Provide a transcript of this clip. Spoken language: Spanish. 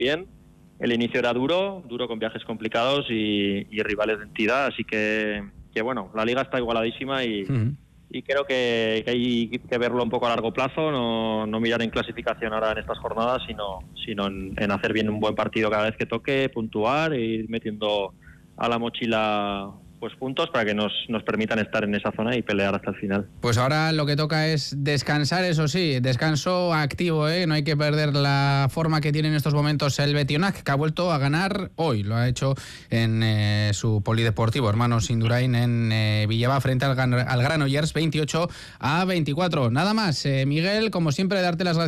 bien. El inicio era duro con viajes complicados y rivales de entidad, así que bueno, la liga está igualadísima y creo que hay que verlo un poco a largo plazo, no mirar en clasificación ahora en estas jornadas, sino en hacer bien un buen partido cada vez que toque, puntuar e ir metiendo a la mochila pues puntos para que nos permitan estar en esa zona y pelear hasta el final. Pues ahora lo que toca es descansar, eso sí, descanso activo, no hay que perder la forma que tiene en estos momentos el Betionac, que ha vuelto a ganar hoy, lo ha hecho en su polideportivo Hermanos Indurain en Villava frente al Granollers 28-24. Nada más, Miguel, como siempre, darte las gracias